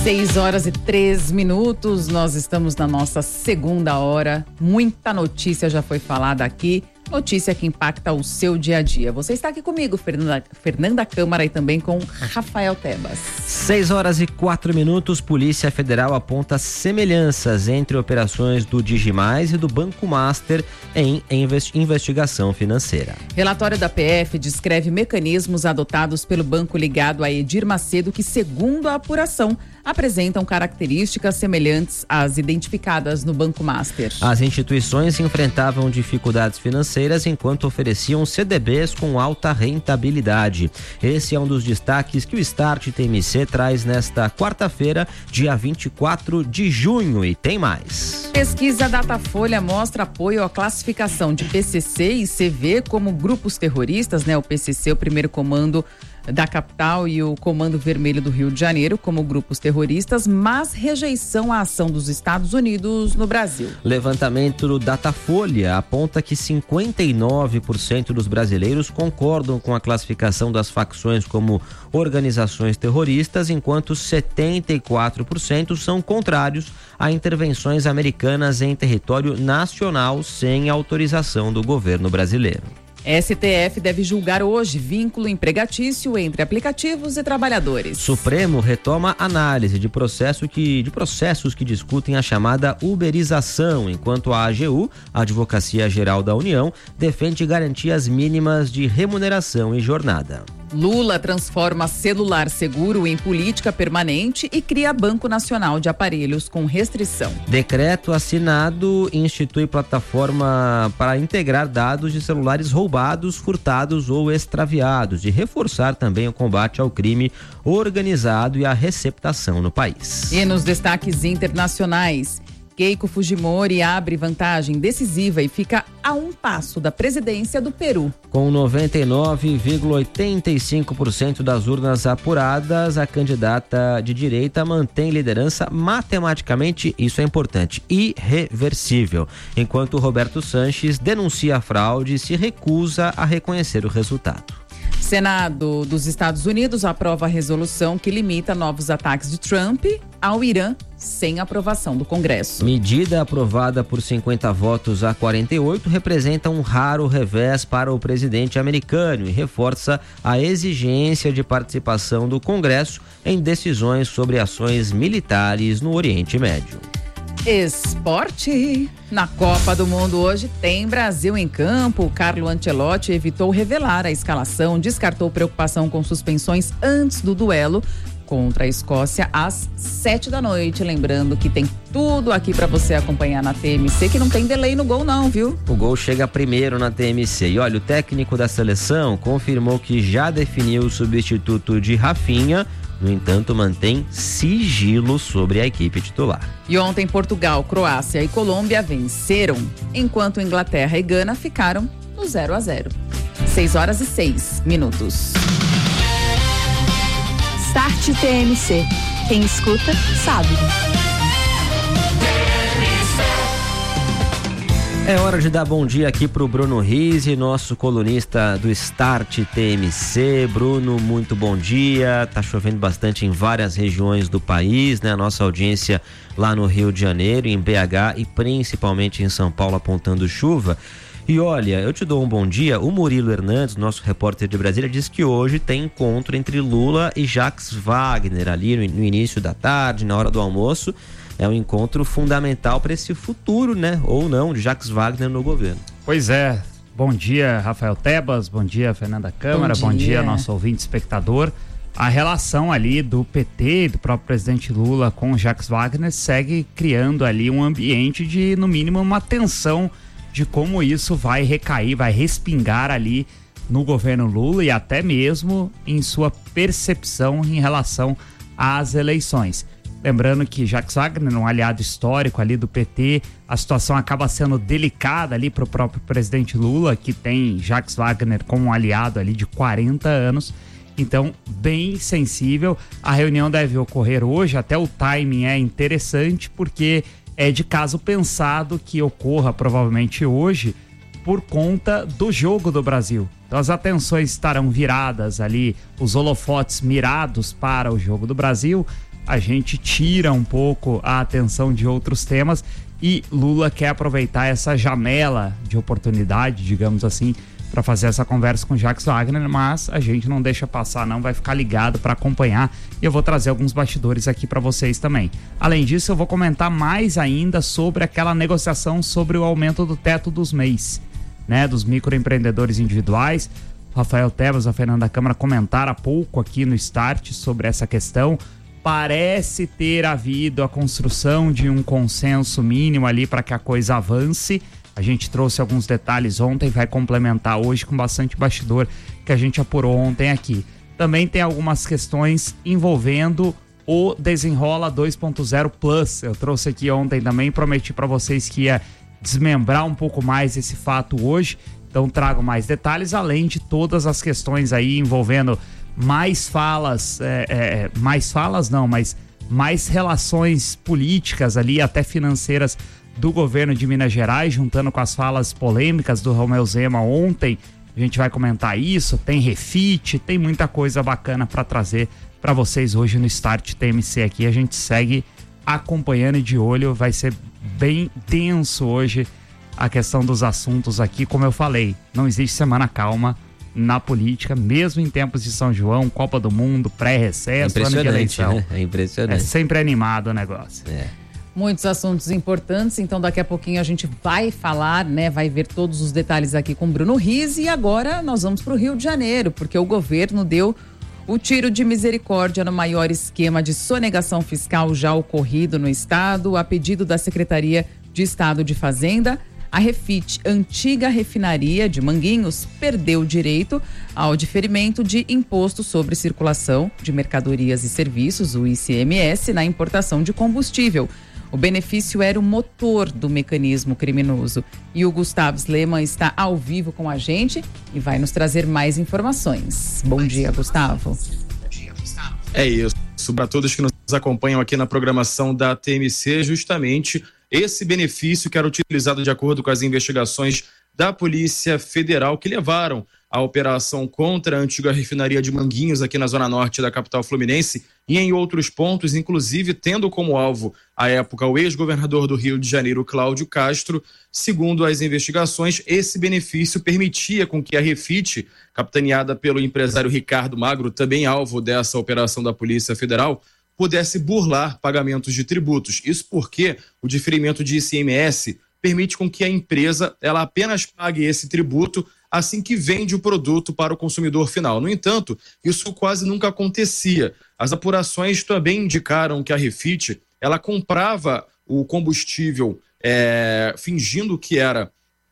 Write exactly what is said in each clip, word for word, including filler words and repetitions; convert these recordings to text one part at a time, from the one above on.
seis horas e três minutos, nós estamos na nossa segunda hora. Muita notícia já foi falada aqui, notícia que impacta o seu dia a dia. Você está aqui comigo, Fernanda, Fernanda Câmara, e também com Rafael Tebas. seis horas e quatro minutos, Polícia Federal aponta semelhanças entre operações do Digimais e do Banco Master em investigação financeira. Relatório da P F descreve mecanismos adotados pelo banco ligado a Edir Macedo que, segundo a apuração, apresentam características semelhantes às identificadas no Banco Master. As instituições enfrentavam dificuldades financeiras enquanto ofereciam C D Bs com alta rentabilidade. Esse é um dos destaques que o Start T M C traz nesta quarta-feira, dia vinte e quatro de junho, e tem mais. Pesquisa Datafolha mostra apoio à classificação de P C C e C V como grupos terroristas, né? O P C C, o primeiro comando da capital, e o Comando Vermelho do Rio de Janeiro como grupos terroristas, mas rejeição à ação dos Estados Unidos no Brasil. Levantamento do Datafolha aponta que cinquenta e nove por cento dos brasileiros concordam com a classificação das facções como organizações terroristas, enquanto setenta e quatro por cento são contrários a intervenções americanas em território nacional sem autorização do governo brasileiro. S T F deve julgar hoje vínculo empregatício entre aplicativos e trabalhadores. Supremo retoma análise de, processo que, de processos que discutem a chamada uberização, enquanto a A G U, a Advocacia Geral da União, defende garantias mínimas de remuneração e jornada. Lula transforma celular seguro em política permanente e cria Banco Nacional de Aparelhos com restrição. Decreto assinado institui plataforma para integrar dados de celulares roubados, furtados ou extraviados e reforçar também o combate ao crime organizado e a receptação no país. E nos destaques internacionais, Keiko Fujimori abre vantagem decisiva e fica a um passo da presidência do Peru. Com noventa e nove vírgula oitenta e cinco por cento das urnas apuradas, a candidata de direita mantém liderança matematicamente, isso é importante, irreversível, enquanto Roberto Sanches denuncia a fraude e se recusa a reconhecer o resultado. Senado dos Estados Unidos aprova a resolução que limita novos ataques de Trump ao Irã sem aprovação do Congresso. Medida aprovada por cinquenta votos a quarenta e oito representa um raro revés para o presidente americano e reforça a exigência de participação do Congresso em decisões sobre ações militares no Oriente Médio. Esporte. Na Copa do Mundo hoje tem Brasil em campo. Carlo Ancelotti evitou revelar a escalação, descartou preocupação com suspensões antes do duelo contra a Escócia às sete da noite. Lembrando que tem tudo aqui para você acompanhar na T M C, que não tem delay no gol não, viu? O gol chega primeiro na T M C. E olha, o técnico da seleção confirmou que já definiu o substituto de Rafinha. No entanto, mantém sigilo sobre a equipe titular. E ontem, Portugal, Croácia e Colômbia venceram, enquanto Inglaterra e Gana ficaram no zero a zero. seis horas e seis minutos. Start T M C. Quem escuta, sabe. É hora de dar bom dia aqui pro Bruno Rizzi, nosso colunista do Start T M C. Bruno, muito bom dia. Tá chovendo bastante em várias regiões do país, né? A nossa audiência lá no Rio de Janeiro, em B H e principalmente em São Paulo apontando chuva. E olha, eu te dou um bom dia. O Murilo Hernandes, nosso repórter de Brasília, diz que hoje tem encontro entre Lula e Jacques Wagner ali no, no início da tarde, na hora do almoço. É um encontro fundamental para esse futuro, né? Ou não, de Jacques Wagner no governo. Pois é. Bom dia, Rafael Tebas. Bom dia, Fernanda Câmara. Bom dia, bom dia nosso ouvinte espectador. A relação ali do P T, do próprio presidente Lula com o Jacques Wagner, segue criando ali um ambiente de, no mínimo, uma tensão de como isso vai recair, vai respingar ali no governo Lula e até mesmo em sua percepção em relação às eleições. Lembrando que Jacques Wagner, um aliado histórico ali do P T, a situação acaba sendo delicada ali para o próprio presidente Lula, que tem Jacques Wagner como um aliado ali de quarenta anos, então bem sensível. A reunião deve ocorrer hoje, até o timing é interessante, porque é de caso pensado que ocorra provavelmente hoje, por conta do jogo do Brasil. Então as atenções estarão viradas ali, os holofotes mirados para o jogo do Brasil. A gente tira um pouco a atenção de outros temas e Lula quer aproveitar essa janela de oportunidade, digamos assim, para fazer essa conversa com Jacques Wagner, mas a gente não deixa passar não, vai ficar ligado para acompanhar e eu vou trazer alguns bastidores aqui para vocês também. Além disso, eu vou comentar mais ainda sobre aquela negociação sobre o aumento do teto dos M E Is, né, dos microempreendedores individuais. O Rafael Tebas, a Fernanda Câmara comentaram há pouco aqui no Start sobre essa questão. Parece ter havido a construção de um consenso mínimo ali para que a coisa avance. A gente trouxe alguns detalhes ontem, vai complementar hoje com bastante bastidor que a gente apurou ontem aqui. Também tem algumas questões envolvendo o Desenrola dois ponto zero Plus. Eu trouxe aqui ontem também, prometi para vocês que ia desmembrar um pouco mais esse fato hoje. Então trago mais detalhes, além de todas as questões aí envolvendo mais falas, é, é, mais falas não, mas mais relações políticas ali, até financeiras do governo de Minas Gerais, juntando com as falas polêmicas do Romeu Zema ontem. A gente vai comentar isso, tem refit, tem muita coisa bacana para trazer para vocês hoje no Start T M C aqui. A gente segue acompanhando e de olho, vai ser bem denso hoje a questão dos assuntos aqui. Como eu falei, não existe semana calma na política, mesmo em tempos de São João, Copa do Mundo, pré-recesso, ano de eleição. Né? É impressionante. É sempre animado o negócio. É. Muitos assuntos importantes, então daqui a pouquinho a gente vai falar, né? Vai ver todos os detalhes aqui com Bruno Rizzi. E agora nós vamos para o Rio de Janeiro, porque o governo deu o tiro de misericórdia no maior esquema de sonegação fiscal já ocorrido no estado, a pedido da Secretaria de Estado de Fazenda. A Refit, antiga refinaria de Manguinhos, perdeu o direito ao diferimento de imposto sobre circulação de mercadorias e serviços, o I C M S, na importação de combustível. O benefício era o motor do mecanismo criminoso. E o Gustavo Sleman está ao vivo com a gente e vai nos trazer mais informações. Bom dia, Gustavo. É isso. Para todos que nos acompanham aqui na programação da T M C, justamente esse benefício que era utilizado de acordo com as investigações da Polícia Federal que levaram a operação contra a antiga refinaria de Manguinhos aqui na zona norte da capital fluminense e em outros pontos, inclusive tendo como alvo, à época, o ex-governador do Rio de Janeiro, Cláudio Castro. Segundo as investigações, esse benefício permitia com que a Refit, capitaneada pelo empresário Ricardo Magro, também alvo dessa operação da Polícia Federal, pudesse burlar pagamentos de tributos. Isso porque o diferimento de I C M S permite com que a empresa ela apenas pague esse tributo assim que vende o produto para o consumidor final. No entanto, isso quase nunca acontecia. As apurações também indicaram que a Refit ela comprava o combustível é, fingindo que era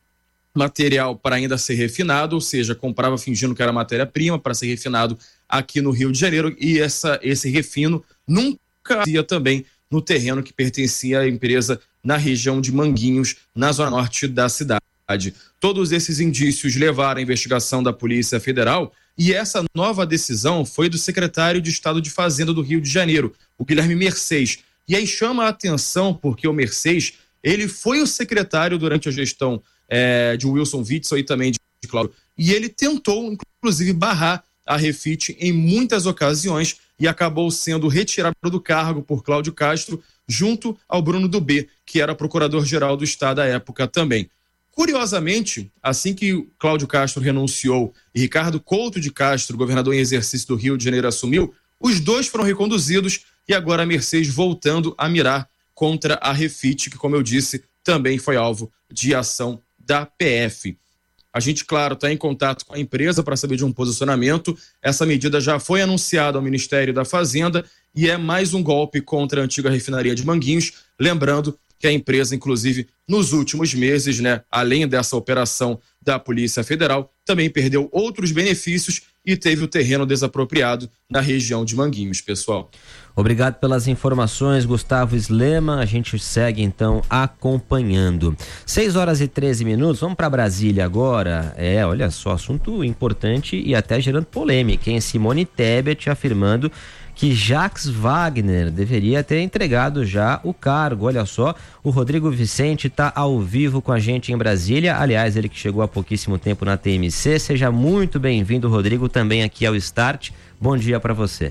material para ainda ser refinado, ou seja, comprava fingindo que era matéria-prima para ser refinado aqui no Rio de Janeiro, e essa, esse refino nunca ia também no terreno que pertencia à empresa na região de Manguinhos, na zona norte da cidade. Todos esses indícios levaram à investigação da Polícia Federal e essa nova decisão foi do secretário de Estado de Fazenda do Rio de Janeiro, o Guilherme Mercês. E aí chama a atenção porque o Mercês, ele foi o secretário durante a gestão é, de Wilson Witzel e também de Cláudio. E ele tentou, inclusive, barrar a Refit em muitas ocasiões e acabou sendo retirado do cargo por Cláudio Castro, junto ao Bruno Dubé, que era procurador-geral do Estado à época também. Curiosamente, assim que Cláudio Castro renunciou e Ricardo Couto de Castro, governador em exercício do Rio de Janeiro, assumiu, os dois foram reconduzidos e agora a Mercês voltando a mirar contra a Refit, que, como eu disse, também foi alvo de ação da P F. A gente, claro, está em contato com a empresa para saber de um posicionamento. Essa medida já foi anunciada ao Ministério da Fazenda e é mais um golpe contra a antiga refinaria de Manguinhos. Lembrando que a empresa, inclusive, nos últimos meses, né, além dessa operação da Polícia Federal, também perdeu outros benefícios e teve o terreno desapropriado na região de Manguinhos, pessoal. Obrigado pelas informações, Gustavo Sleman. A gente segue, então, acompanhando. seis horas e treze minutos, vamos para Brasília agora. É, olha só, assunto importante e até gerando polêmica, hein? Simone Tebet afirmando que Jacques Wagner deveria ter entregado já o cargo. Olha só, o Rodrigo Vicente está ao vivo com a gente em Brasília. Aliás, ele que chegou há pouquíssimo tempo na T M C. Seja muito bem-vindo, Rodrigo, também aqui ao Start. Bom dia para você.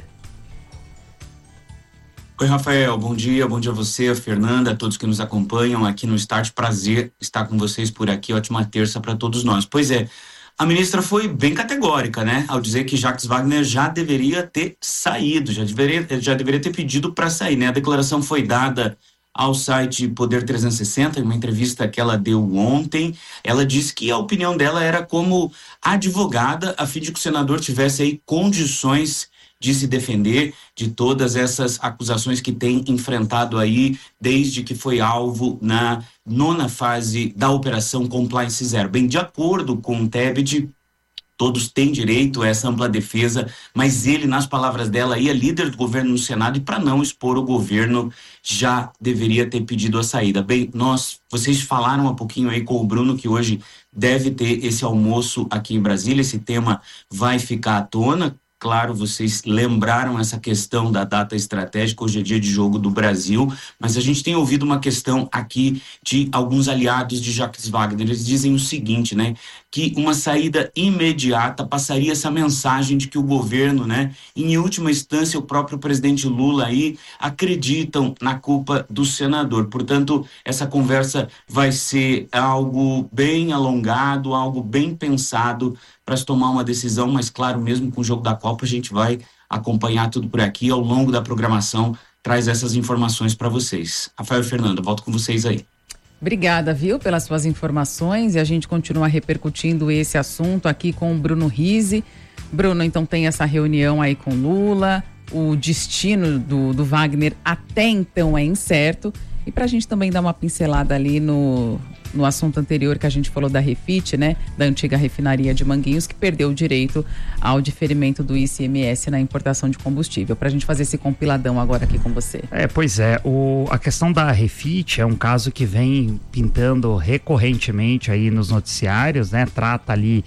Oi, Rafael, bom dia, bom dia a você, a Fernanda, a todos que nos acompanham aqui no Start. Prazer estar com vocês por aqui, ótima terça para todos nós. Pois é, a ministra foi bem categórica, né, ao dizer que Jacques Wagner já deveria ter saído, já deveria, já deveria ter pedido para sair, né? A declaração foi dada ao site Poder trezentos e sessenta, em uma entrevista que ela deu ontem. Ela disse que a opinião dela era como advogada, a fim de que o senador tivesse aí condições de se defender de todas essas acusações que tem enfrentado aí desde que foi alvo na nona fase da Operação Compliance Zero. Bem, de acordo com o Tebet, todos têm direito a essa ampla defesa, mas ele, nas palavras dela, aí é líder do governo no Senado e para não expor o governo já deveria ter pedido a saída. Bem, nós, vocês falaram um pouquinho aí com o Bruno que hoje deve ter esse almoço aqui em Brasília, esse tema vai ficar à tona. Claro, vocês lembraram essa questão da data estratégica, hoje é dia de jogo do Brasil, mas a gente tem ouvido uma questão aqui de alguns aliados de Jacques Wagner. Eles dizem o seguinte, né, que uma saída imediata passaria essa mensagem de que o governo, né, em última instância o próprio presidente Lula aí acreditam na culpa do senador. Portanto, essa conversa vai ser algo bem alongado, algo bem pensado para se tomar uma decisão, mas claro, mesmo com o jogo da Copa, a gente vai acompanhar tudo por aqui ao longo da programação, traz essas informações para vocês. Rafael e Fernanda, volto com vocês aí. Obrigada, viu, pelas suas informações, e a gente continua repercutindo esse assunto aqui com o Bruno Rizzi. Bruno, então tem essa reunião aí com Lula, o destino do, do Wagner até então é incerto, e para a gente também dar uma pincelada ali no, no assunto anterior que a gente falou da Refit, né, da antiga refinaria de Manguinhos, que perdeu o direito ao diferimento do I C M S na importação de combustível. Para a gente fazer esse compiladão agora aqui com você. É, pois é, o, a questão da Refit é um caso que vem pintando recorrentemente aí nos noticiários, né, trata ali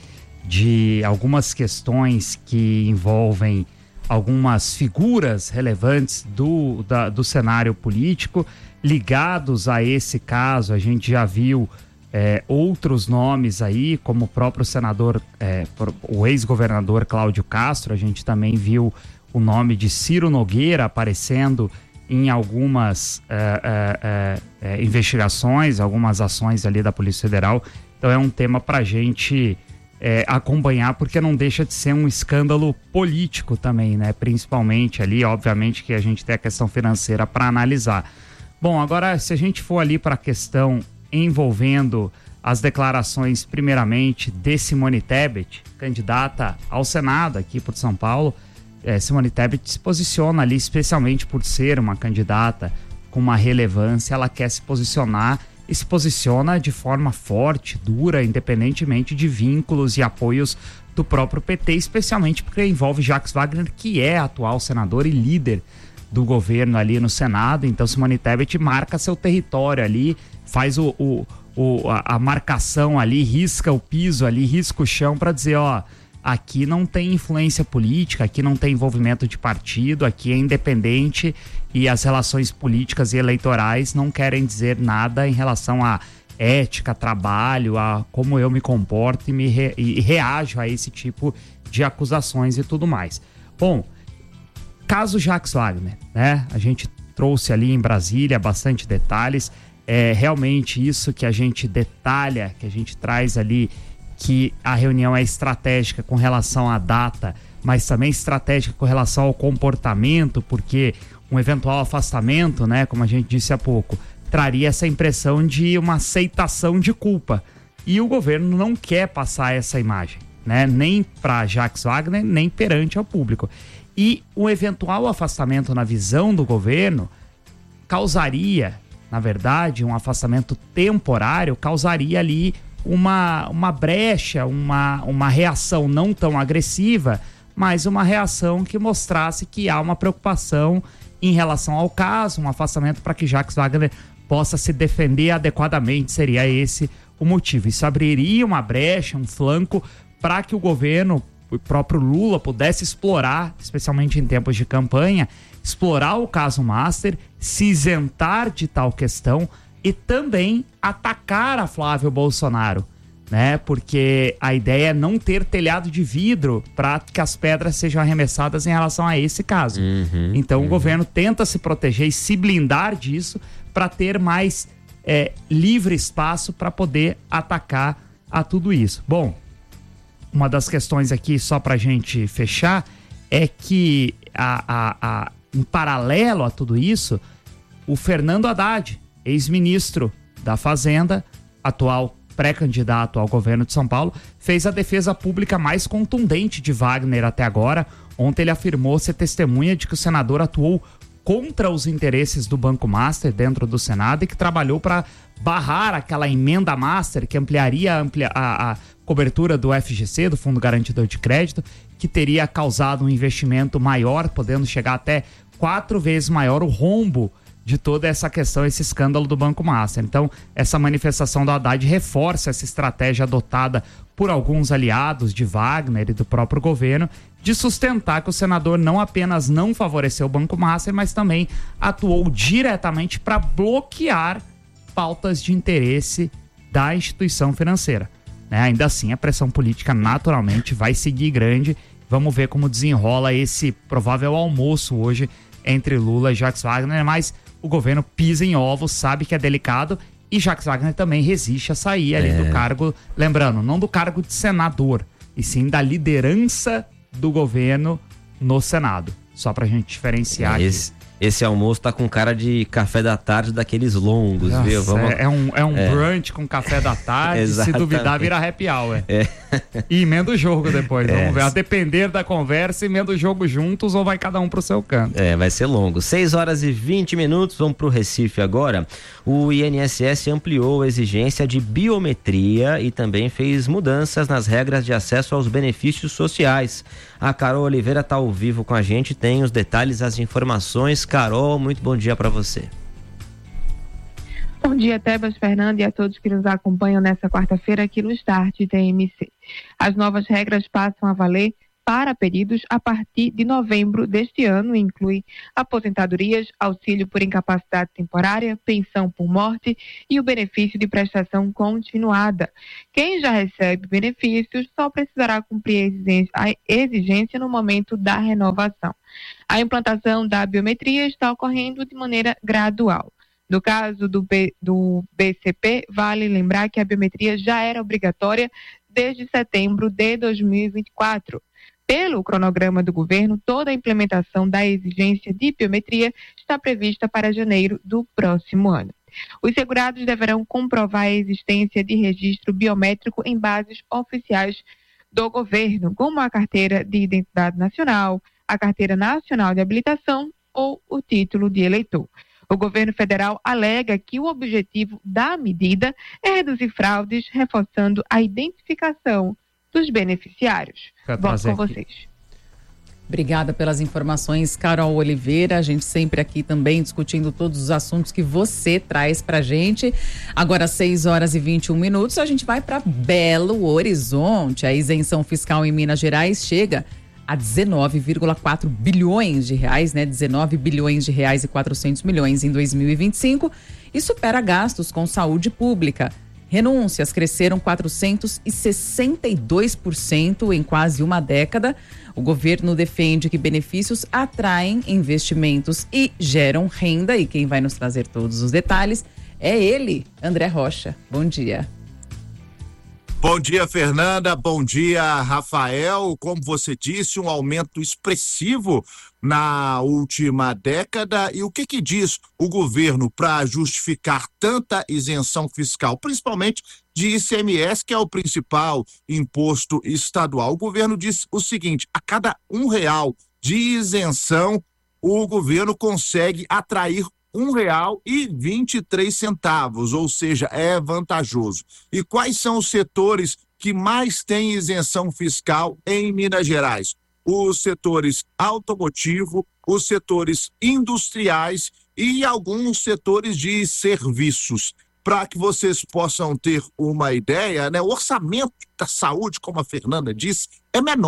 de algumas questões que envolvem algumas figuras relevantes do, da, do cenário político. Ligados a esse caso, a gente já viu é, outros nomes aí, como o próprio senador, é, o ex-governador Cláudio Castro. A gente também viu o nome de Ciro Nogueira aparecendo em algumas é, é, é, investigações, algumas ações ali da Polícia Federal. Então é um tema para a gente é, acompanhar, porque não deixa de ser um escândalo político também, né? Principalmente ali, obviamente que a gente tem a questão financeira para analisar. Bom, agora se a gente for ali para a questão envolvendo as declarações, primeiramente, de Simone Tebet, candidata ao Senado aqui por São Paulo. é, Simone Tebet se posiciona ali, especialmente por ser uma candidata com uma relevância, ela quer se posicionar e se posiciona de forma forte, dura, independentemente de vínculos e apoios do próprio P T, especialmente porque envolve Jacques Wagner, que é atual senador e líder do governo ali no Senado. Então Simone Tebet marca seu território ali, faz o, o, o, a, a marcação ali, risca o piso ali, risca o chão para dizer, ó, aqui não tem influência política, aqui não tem envolvimento de partido, aqui é independente e as relações políticas e eleitorais não querem dizer nada em relação a ética, trabalho, a como eu me comporto e, me re, e reajo a esse tipo de acusações e tudo mais. Bom, caso Jacques Wagner, né? A gente trouxe ali em Brasília bastante detalhes. É realmente isso que a gente detalha, que a gente traz ali, que a reunião é estratégica com relação à data, mas também estratégica com relação ao comportamento, porque um eventual afastamento, né, como a gente disse há pouco, traria essa impressão de uma aceitação de culpa. E o governo não quer passar essa imagem, né, nem para Jacques Wagner, nem perante ao público. E um eventual afastamento na visão do governo causaria, na verdade, um afastamento temporário, causaria ali uma, uma brecha, uma, uma reação não tão agressiva, mas uma reação que mostrasse que há uma preocupação em relação ao caso, um afastamento para que Jacques Wagner possa se defender adequadamente, seria esse o motivo. Isso abriria uma brecha, um flanco para que o governo o próprio Lula pudesse explorar, especialmente em tempos de campanha, explorar o caso Master, se isentar de tal questão e também atacar a Flávio Bolsonaro, né? Porque a ideia é não ter telhado de vidro para que as pedras sejam arremessadas em relação a esse caso. Uhum, então uhum. o governo tenta se proteger e se blindar disso para ter mais é, livre espaço para poder atacar a tudo isso. Bom, uma das questões aqui, só para a gente fechar, é que a, a, a, em paralelo a tudo isso, o Fernando Haddad, ex-ministro da Fazenda, atual pré-candidato ao governo de São Paulo, fez a defesa pública mais contundente de Wagner até agora. Ontem ele afirmou ser testemunha de que o senador atuou contra os interesses do Banco Master dentro do Senado e que trabalhou para barrar aquela emenda Master que ampliaria amplia, a, a cobertura do F G C, do Fundo Garantidor de Crédito, que teria causado um investimento maior, podendo chegar até quatro vezes maior o rombo de toda essa questão, esse escândalo do Banco Master. Então, essa manifestação do Haddad reforça essa estratégia adotada por alguns aliados de Wagner e do próprio governo de sustentar que o senador não apenas não favoreceu o Banco Master, mas também atuou diretamente para bloquear pautas de interesse da instituição financeira. Né? Ainda assim, a pressão política naturalmente vai seguir grande. Vamos ver como desenrola esse provável almoço hoje entre Lula e Jacques Wagner, mas o governo pisa em ovos, sabe que é delicado, e Jacques Wagner também resiste a sair ali é. do cargo, lembrando, não do cargo de senador, e sim da liderança do governo no Senado. Só pra gente diferenciar é esse, aqui. Esse almoço tá com cara de café da tarde daqueles longos, Nossa, viu? Vamos... É, é um, é um é. brunch com café da tarde, se duvidar vira happy hour. É. E emenda o jogo depois, é. vamos ver. A depender da conversa, emenda o jogo juntos ou vai cada um pro seu canto. É, vai ser longo. seis horas e vinte minutos, vamos pro Recife agora. O I N S S ampliou a exigência de biometria e também fez mudanças nas regras de acesso aos benefícios sociais. A Carol Oliveira está ao vivo com a gente, tem os detalhes, as informações. Carol, muito bom dia para você. Bom dia, Tebas, Fernando, e a todos que nos acompanham nessa quarta-feira aqui no Start T M C. As novas regras passam a valer para pedidos a partir de novembro deste ano e inclui aposentadorias, auxílio por incapacidade temporária, pensão por morte e o benefício de prestação continuada. Quem já recebe benefícios só precisará cumprir a exigência, a exigência no momento da renovação. A implantação da biometria está ocorrendo de maneira gradual. No caso do, B, do B C P, vale lembrar que a biometria já era obrigatória desde setembro de dois mil e vinte e quatro. Pelo cronograma do governo, toda a implementação da exigência de biometria está prevista para janeiro do próximo ano. Os segurados deverão comprovar a existência de registro biométrico em bases oficiais do governo, como a Carteira de Identidade Nacional, a Carteira Nacional de Habilitação ou o título de eleitor. O governo federal alega que o objetivo da medida é reduzir fraudes, reforçando a identificação dos beneficiários. Volto com vocês. Obrigada pelas informações, Carol Oliveira. A gente sempre aqui também discutindo todos os assuntos que você traz pra gente. Agora, seis horas e vinte e um minutos, a gente vai para Belo Horizonte. A isenção fiscal em Minas Gerais chega a dezenove vírgula quatro bilhões de reais, né? dezenove bilhões de reais e quatrocentos milhões em dois mil e vinte e cinco e supera gastos com saúde pública. Renúncias cresceram quatrocentos e sessenta e dois por cento em quase uma década. O governo defende que benefícios atraem investimentos e geram renda. E quem vai nos trazer todos os detalhes é ele, André Rocha. Bom dia. Bom dia, Fernanda. Bom dia, Rafael. Como você disse, um aumento expressivo na última década. E o que que diz o governo para justificar tanta isenção fiscal, principalmente de I C M S, que é o principal imposto estadual? O governo diz o seguinte: a cada um real de isenção, o governo consegue atrair um real e vinte e três centavos, ou seja, é vantajoso. E quais são os setores que mais têm isenção fiscal em Minas Gerais? Os setores automotivo, os setores industriais e alguns setores de serviços. Para que vocês possam ter uma ideia, né, o orçamento da saúde, como a Fernanda disse, é menor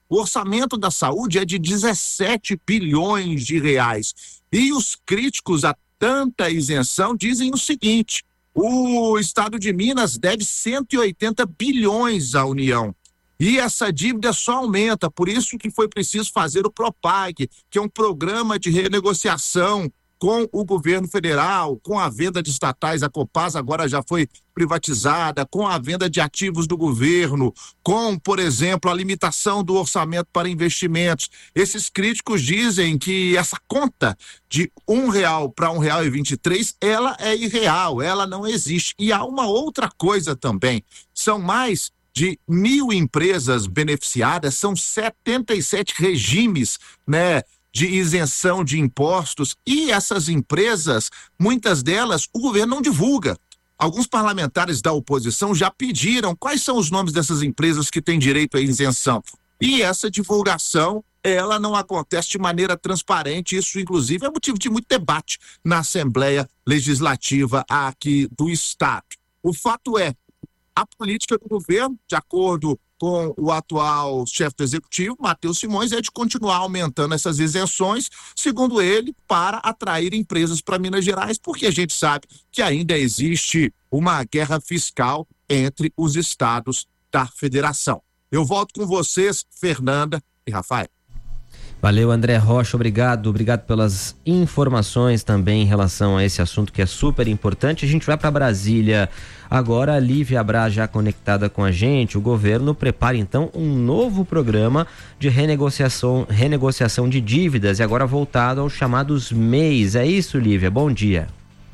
O orçamento da saúde é de dezessete bilhões de reais. E os críticos a tanta isenção dizem o seguinte: o estado de Minas deve cento e oitenta bilhões à União. E essa dívida só aumenta, por isso que foi preciso fazer o Propag, que é um programa de renegociação com o governo federal, com a venda de estatais, a Copasa agora já foi privatizada, com a venda de ativos do governo, com, por exemplo, a limitação do orçamento para investimentos. Esses críticos dizem que essa conta de um real para um real e vinte e três, ela é irreal, ela não existe. E há uma outra coisa também, são mais de mil empresas beneficiadas, são setenta e sete regimes, né, de isenção de impostos, e essas empresas, muitas delas, o governo não divulga. Alguns parlamentares da oposição já pediram quais são os nomes dessas empresas que têm direito à isenção. E essa divulgação, ela não acontece de maneira transparente, isso inclusive é motivo de muito debate na Assembleia Legislativa aqui do Estado. O fato é, a política do governo, de acordo com o atual chefe do executivo, Matheus Simões, é de continuar aumentando essas isenções, segundo ele, para atrair empresas para Minas Gerais, porque a gente sabe que ainda existe uma guerra fiscal entre os estados da federação. Eu volto com vocês, Fernanda e Rafael. Valeu, André Rocha, obrigado, obrigado pelas informações também em relação a esse assunto que é super importante. A gente vai para Brasília agora, a Lívia Abraz já conectada com a gente. O governo prepara então um novo programa de renegociação, renegociação de dívidas e agora voltado aos chamados M E Is. É isso, Lívia? Bom dia.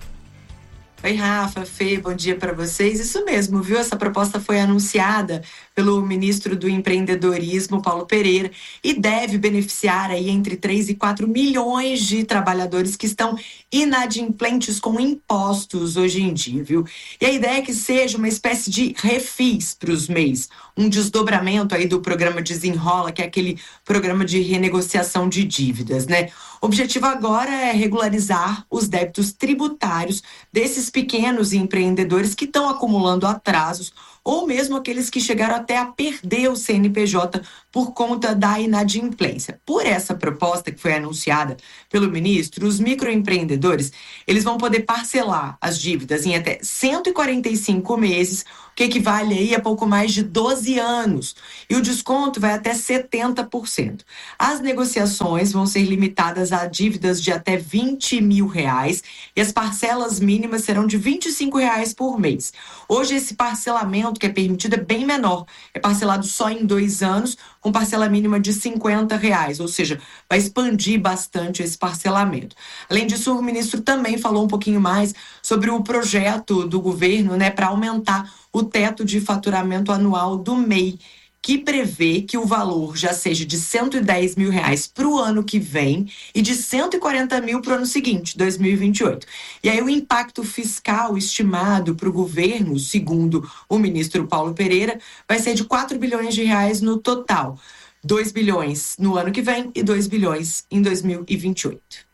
Oi, Rafa, Fê, bom dia para vocês. Isso mesmo, viu? Essa proposta foi anunciada pelo ministro do Empreendedorismo, Paulo Pereira, e deve beneficiar aí entre três e quatro milhões de trabalhadores que estão inadimplentes com impostos hoje em dia, viu? E a ideia é que seja uma espécie de refis para os M E Is, um desdobramento aí do programa Desenrola, que é aquele programa de renegociação de dívidas, né? O objetivo agora é regularizar os débitos tributários desses pequenos empreendedores que estão acumulando atrasos ou mesmo aqueles que chegaram até a perder o C N P J por conta da inadimplência. Por essa proposta que foi anunciada pelo ministro, os microempreendedores, eles vão poder parcelar as dívidas em até cento e quarenta e cinco meses, o que equivale aí a pouco mais de doze anos. E o desconto vai até setenta por cento. As negociações vão ser limitadas a dívidas de até vinte mil reais e as parcelas mínimas serão de vinte e cinco reais por mês. Hoje esse parcelamento que é permitido é bem menor, é parcelado só em dois anos, com parcela mínima de cinquenta reais, ou seja, vai expandir bastante esse parcelamento. Além disso, o ministro também falou um pouquinho mais sobre o projeto do governo, né, para aumentar o teto de faturamento anual do M E I, que prevê que o valor já seja de cento e dez mil reais para o ano que vem e de cento e quarenta mil para o ano seguinte, dois mil e vinte e oito. E aí o impacto fiscal estimado para o governo, segundo o ministro Paulo Pereira, vai ser de quatro bilhões de reais no total. dois bilhões no ano que vem e dois bilhões em dois mil e vinte e oito.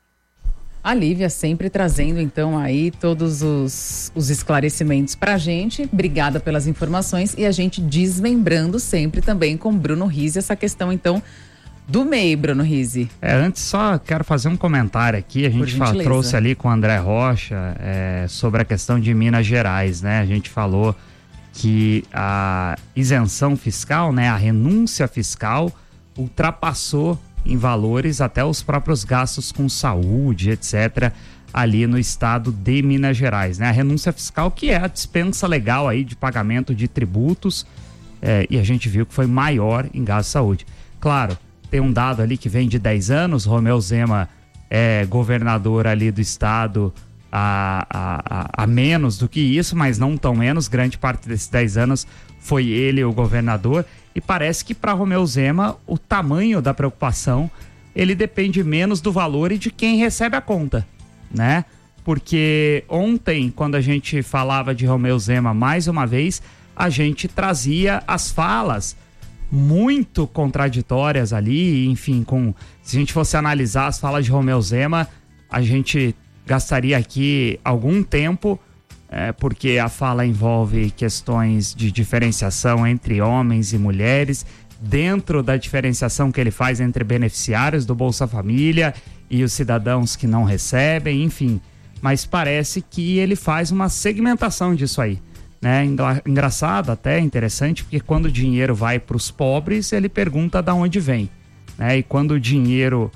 A Lívia sempre trazendo, então, aí todos os, os esclarecimentos pra gente. Obrigada pelas informações e a gente desmembrando sempre também com Bruno Rizzi essa questão, então, do M E I, Bruno Rizzi. É, antes só quero fazer um comentário aqui. A gente fala, trouxe ali com o André Rocha é, sobre a questão de Minas Gerais, né? A gente falou que a isenção fiscal, né, a renúncia fiscal ultrapassou em valores até os próprios gastos com saúde, etcétera, ali no estado de Minas Gerais, né? A renúncia fiscal, que é a dispensa legal aí de pagamento de tributos, é, e a gente viu que foi maior em gasto de saúde. Claro, tem um dado ali que vem de dez anos, Romeu Zema é governador ali do estado a, a, a, a menos do que isso, mas não tão menos, grande parte desses dez anos foi ele o governador. E parece que para Romeu Zema o tamanho da preocupação ele depende menos do valor e de quem recebe a conta, né? Porque ontem, quando a gente falava de Romeu Zema mais uma vez, a gente trazia as falas muito contraditórias ali, enfim, com, se a gente fosse analisar as falas de Romeu Zema, a gente gastaria aqui algum tempo. É, porque a fala envolve questões de diferenciação entre homens e mulheres, dentro da diferenciação que ele faz entre beneficiários do Bolsa Família e os cidadãos que não recebem, enfim. Mas parece que ele faz uma segmentação disso aí, né? Engraçado, até interessante, porque quando o dinheiro vai para os pobres, ele pergunta de onde vem, né? E quando o dinheiro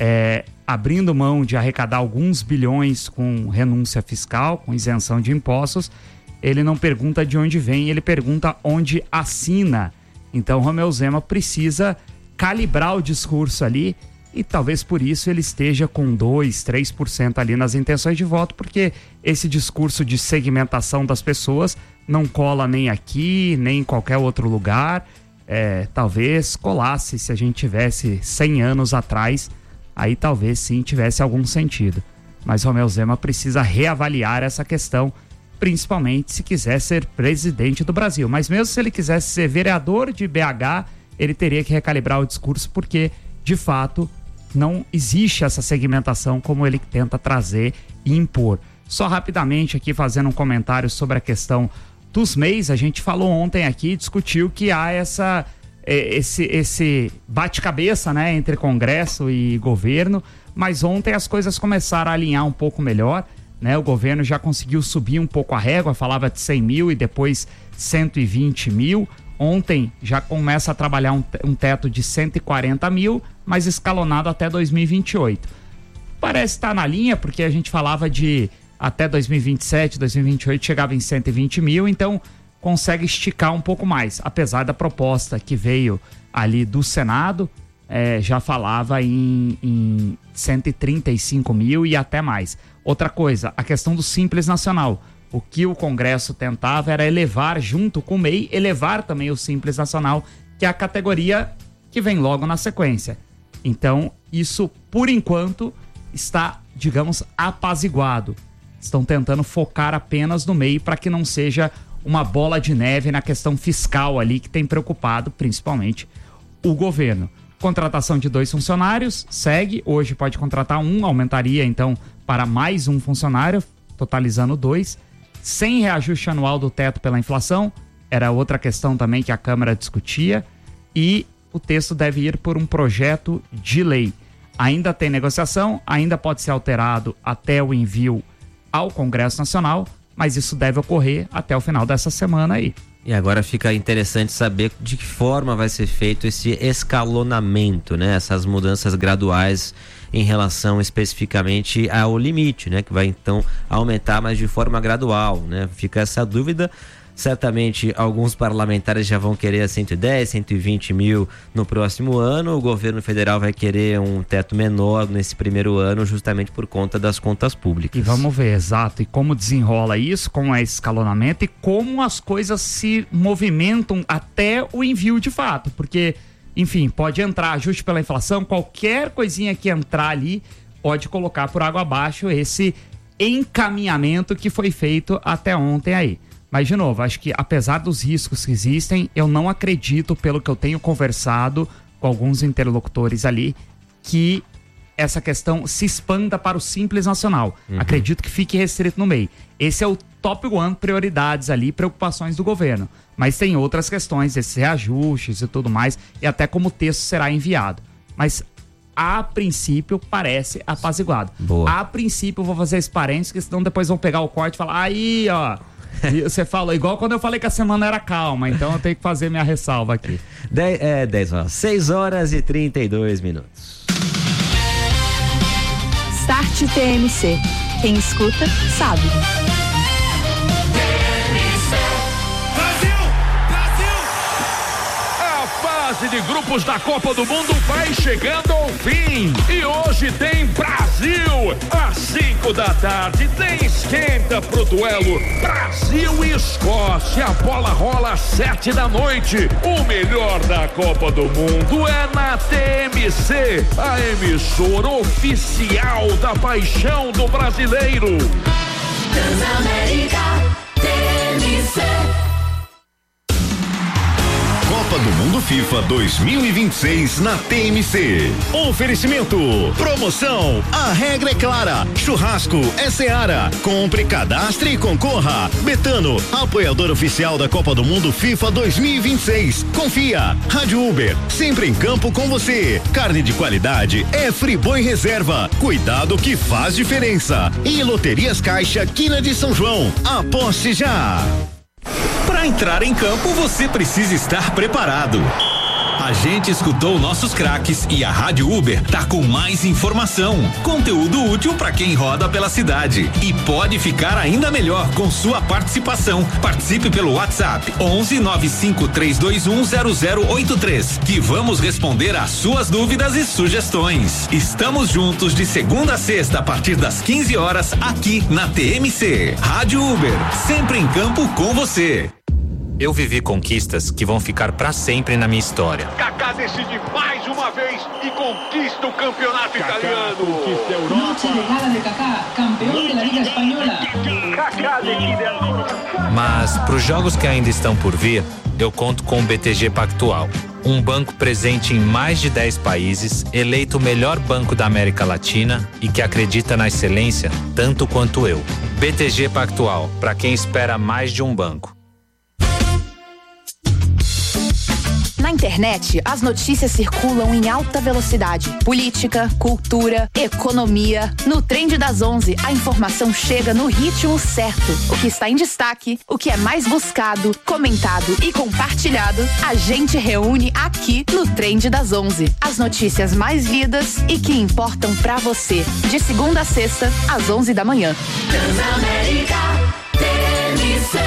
é abrindo mão de arrecadar alguns bilhões com renúncia fiscal, com isenção de impostos, ele não pergunta de onde vem, ele pergunta onde assina. Então Romeu Zema precisa calibrar o discurso ali e talvez por isso ele esteja com dois, três por cento ali nas intenções de voto, porque esse discurso de segmentação das pessoas não cola nem aqui, nem em qualquer outro lugar. É, talvez colasse se a gente tivesse cem anos atrás, aí talvez sim tivesse algum sentido. Mas Romeu Zema precisa reavaliar essa questão, principalmente se quiser ser presidente do Brasil. Mas mesmo se ele quisesse ser vereador de B H, ele teria que recalibrar o discurso, porque, de fato, não existe essa segmentação como ele tenta trazer e impor. Só rapidamente aqui fazendo um comentário sobre a questão dos M E Is, a gente falou ontem aqui, discutiu que há essa, esse, esse bate-cabeça, né, entre Congresso e governo, mas ontem as coisas começaram a alinhar um pouco melhor, né? O governo já conseguiu subir um pouco a régua, falava de cem mil e depois cento e vinte mil. Ontem já começa a trabalhar um, um teto de cento e quarenta mil, mas escalonado até dois mil e vinte e oito. Parece estar na linha, porque a gente falava de até dois mil e vinte e sete, dois mil e vinte e oito chegava em cento e vinte mil, então consegue esticar um pouco mais, apesar da proposta que veio ali do Senado, é, já falava em, em cento e trinta e cinco mil e até mais. Outra coisa, a questão do Simples Nacional. O que o Congresso tentava era elevar, junto com o M E I, elevar também o Simples Nacional, que é a categoria que vem logo na sequência. Então, isso, por enquanto, está, digamos, apaziguado. Estão tentando focar apenas no M E I para que não seja uma bola de neve na questão fiscal ali, que tem preocupado principalmente o governo. Contratação de dois funcionários, segue. Hoje pode contratar um, aumentaria então para mais um funcionário, totalizando dois. Sem reajuste anual do teto pela inflação, era outra questão também que a Câmara discutia. E o texto deve ir por um projeto de lei. Ainda tem negociação, ainda pode ser alterado até o envio ao Congresso Nacional, mas isso deve ocorrer até o final dessa semana aí. E agora fica interessante saber de que forma vai ser feito esse escalonamento, né? Essas mudanças graduais em relação especificamente ao limite, né? Que vai então aumentar, mas de forma gradual, né? Fica essa dúvida. Certamente alguns parlamentares já vão querer cento e dez, cento e vinte mil no próximo ano. O governo federal vai querer um teto menor nesse primeiro ano, justamente por conta das contas públicas. E vamos ver, exato, e como desenrola isso, como é esse escalonamento e como as coisas se movimentam até o envio de fato. Porque, enfim, pode entrar ajuste pela inflação, qualquer coisinha que entrar ali pode colocar por água abaixo esse encaminhamento que foi feito até ontem aí. Mas, de novo, acho que apesar dos riscos que existem, eu não acredito, pelo que eu tenho conversado com alguns interlocutores ali, que essa questão se expanda para o Simples Nacional. Uhum. Acredito que fique restrito no M E I. Esse é o top one, prioridades ali, preocupações do governo. Mas tem outras questões, esses reajustes e tudo mais, e até como o texto será enviado. Mas, a princípio, parece apaziguado. Boa. A princípio, eu vou fazer esse parênteses, porque senão depois vão pegar o corte e falar, aí, ó... E você falou, igual quando eu falei que a semana era calma, então eu tenho que fazer minha ressalva aqui. dez, é, dez horas, seis horas e trinta e dois minutos. Start T M C. Quem escuta, sabe. Fase de grupos da Copa do Mundo vai chegando ao fim e hoje tem Brasil às cinco da tarde, tem esquenta pro duelo Brasil e Escócia, a bola rola às sete da noite, o melhor da Copa do Mundo é na T M C, a emissora oficial da paixão do brasileiro. Transamérica T M C. Copa Copa do Mundo FIFA dois mil e vinte e seis na T M C. Oferecimento, promoção, a regra é clara, churrasco é Seara, compre, cadastre e concorra. Betano, apoiador oficial da Copa do Mundo FIFA dois mil e vinte e seis. Confia, Rádio Uber, sempre em campo com você. Carne de qualidade é Friboi Reserva, cuidado que faz diferença. E Loterias Caixa, Quina de São João, aposte já. Para entrar em campo, você precisa estar preparado. A gente escutou nossos craques e a Rádio Uber tá com mais informação, conteúdo útil para quem roda pela cidade e pode ficar ainda melhor com sua participação. Participe pelo WhatsApp onze nove cinco três dois um zero zero oito três, que vamos responder às suas dúvidas e sugestões. Estamos juntos de segunda a sexta a partir das quinze horas aqui na T M C. Rádio Uber, sempre em campo com você. Eu vivi conquistas que vão ficar para sempre na minha história. Kaká decide mais uma vez e conquista o campeonato Kaká italiano. Conquista a Europa. Noche de gala de Kaká, campeão da Liga Espanhola. Kaká decide ancora. Mas para os jogos que ainda estão por vir, eu conto com o B T G Pactual, um banco presente em mais de dez países, eleito o melhor banco da América Latina e que acredita na excelência tanto quanto eu. B T G Pactual, para quem espera mais de um banco. Na internet, as notícias circulam em alta velocidade. Política, cultura, economia. No Trend das onze, a informação chega no ritmo certo. O que está em destaque, o que é mais buscado, comentado e compartilhado, a gente reúne aqui no Trend das onze. As notícias mais lidas e que importam pra você. De segunda a sexta, às onze da manhã. Transamérica T M C.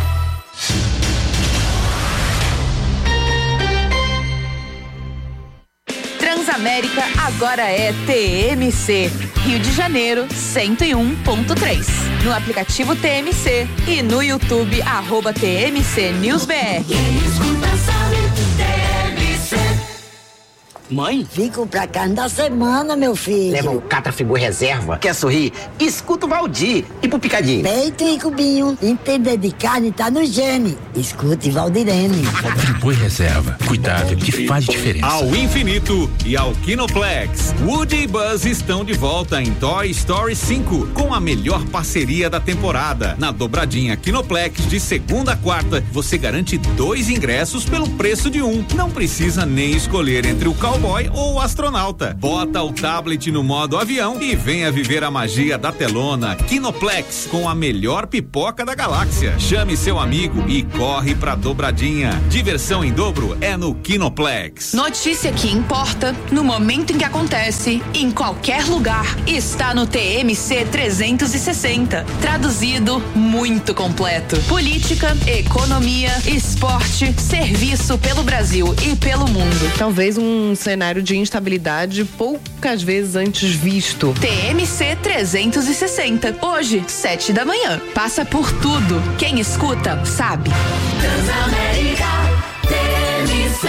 Transamérica agora é T M C. Rio de Janeiro, cento e um ponto três. No aplicativo T M C e no YouTube, arroba T M C News B R. Quem escuta sabe, T M C. Mãe? Vim comprar carne da semana, meu filho. Leva um Catra Friboi Reserva. Quer sorrir? Escuta o Valdir. E pro picadinho? Peito e cubinho. Entender de carne tá no gene. Escute Valdirene. Friboi Reserva. Cuidado que faz diferença. Ao infinito e ao Kinoplex. Woody e Buzz estão de volta em Toy Story cinco com a melhor parceria da temporada. Na dobradinha Kinoplex de segunda a quarta, você garante dois ingressos pelo preço de um. Não precisa nem escolher entre o cowboy ou o astronauta. Bota o tablet no modo avião e venha viver a magia da telona Kinoplex com a melhor pipoca da galáxia. Chame seu amigo e corre pra dobradinha. Diversão em dobro é no Kinoplex. Notícia que importa, no momento em que acontece, em qualquer lugar, está no T M C trezentos e sessenta. Traduzido, muito completo. Política, economia, esporte, serviço pelo Brasil e pelo mundo. Talvez um cenário de instabilidade poucas vezes antes visto. T M C trezentos e sessenta. Hoje, sete da manhã. Passa por tudo. Quem escuta, sabe. Transamérica T M C.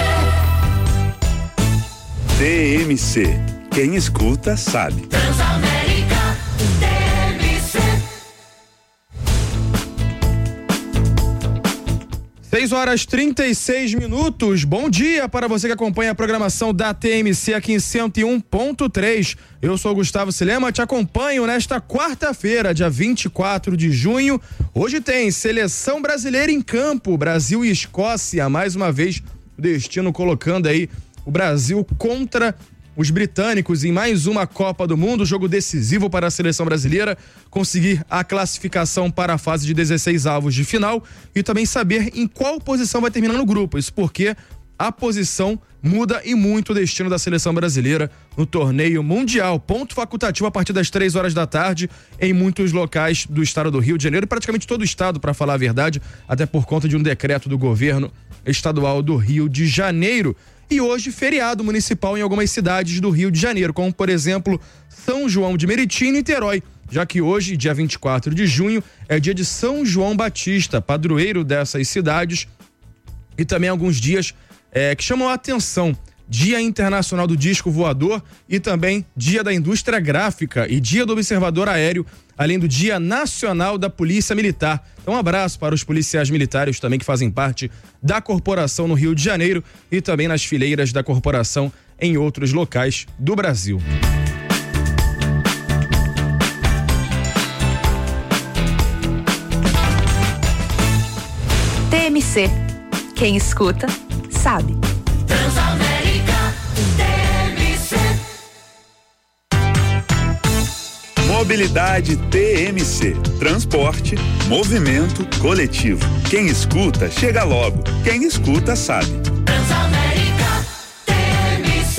T M C. Quem escuta, sabe. Transamérica T M C. seis horas e trinta e seis minutos. Bom dia para você que acompanha a programação da T M C aqui em cento e um ponto três. Eu sou o Gustavo Silema, te acompanho nesta quarta-feira, dia vinte e quatro de junho. Hoje tem Seleção Brasileira em campo, Brasil e Escócia, mais uma vez o destino colocando aí o Brasil contra os britânicos em mais uma Copa do Mundo, jogo decisivo para a seleção brasileira conseguir a classificação para a fase de dezesseis avos de final e também saber em qual posição vai terminar no grupo. Isso porque a posição muda e muito o destino da seleção brasileira no torneio mundial. Ponto facultativo a partir das três horas da tarde em muitos locais do estado do Rio de Janeiro, praticamente todo o estado, para falar a verdade, até por conta de um decreto do governo estadual do Rio de Janeiro. E hoje, feriado municipal em algumas cidades do Rio de Janeiro, como, por exemplo, São João de Meriti e Niterói, já que hoje, dia vinte e quatro de junho, é dia de São João Batista, padroeiro dessas cidades, e também alguns dias é, que chamam a atenção Dia Internacional do Disco Voador e também Dia da Indústria Gráfica e Dia do Observador Aéreo, além do Dia Nacional da Polícia Militar. Então, um abraço para os policiais militares também que fazem parte da corporação no Rio de Janeiro e também nas fileiras da corporação em outros locais do Brasil. T M C. Quem escuta, sabe. Transamérica T M C. Mobilidade T M C. Transporte, movimento coletivo. Quem escuta, chega logo. Quem escuta, sabe. Transamérica T M C.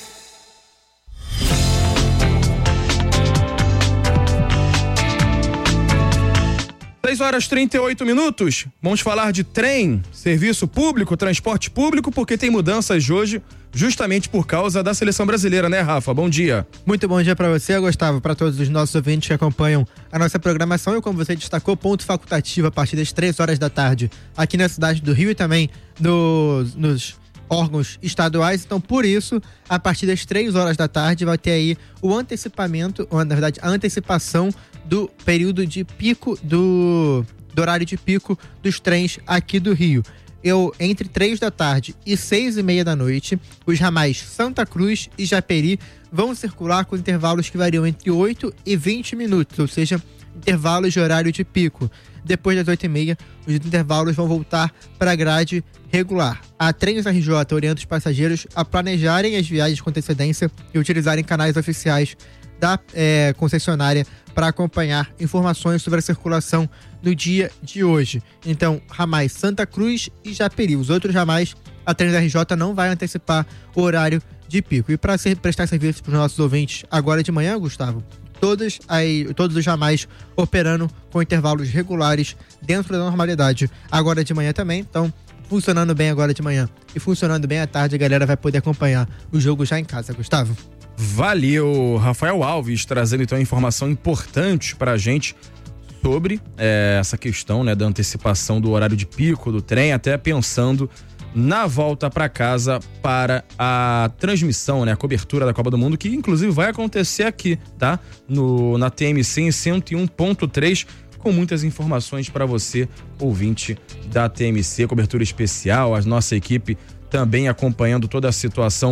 seis horas e trinta e oito minutos. Vamos falar de trem, serviço público, transporte público, porque tem mudanças hoje, justamente por causa da seleção brasileira, né, Rafa? Bom dia. Muito bom dia para você, Gustavo, para todos os nossos ouvintes que acompanham a nossa programação e, como você destacou, ponto facultativo a partir das três horas da tarde aqui na cidade do Rio e também nos, nos órgãos estaduais. Então, por isso, a partir das três horas da tarde vai ter aí o antecipamento, ou na verdade, a antecipação do período de pico do, do horário de pico dos trens aqui do Rio. Eu, entre três da tarde e seis e meia da noite, os ramais Santa Cruz e Japeri vão circular com intervalos que variam entre oito e vinte minutos, ou seja, intervalos de horário de pico. Depois das oito e meia, os intervalos vão voltar para a grade regular. A Trens R J orienta os passageiros a planejarem as viagens com antecedência e utilizarem canais oficiais da é, concessionária para acompanhar informações sobre a circulação no dia de hoje. Então, ramais Santa Cruz e Japeri. Os outros ramais, a Trens R J não vai antecipar o horário de pico. E para prestar serviço para os nossos ouvintes agora de manhã, Gustavo, todos, aí, todos os ramais operando com intervalos regulares dentro da normalidade agora de manhã também. Então, funcionando bem agora de manhã e funcionando bem à tarde, a galera vai poder acompanhar o jogo já em casa, Gustavo. Valeu, Rafael Alves, trazendo então informação importante pra gente sobre é, essa questão, né, da antecipação do horário de pico do trem, até pensando na volta para casa para a transmissão, né, a cobertura da Copa do Mundo, que inclusive vai acontecer aqui, tá? No, na T M C em cento e um ponto três, com muitas informações para você, ouvinte da T M C, cobertura especial, a nossa equipe também acompanhando toda a situação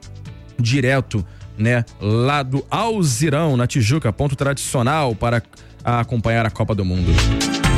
direto, né, lá do Alzirão, na Tijuca, ponto tradicional para acompanhar a Copa do Mundo.